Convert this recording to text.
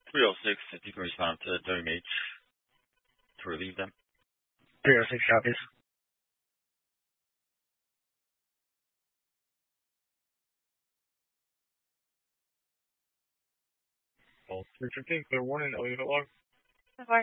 306, if you can respond to WMH to relieve them. 306 copies. Well, 315, clear warning, no unit log.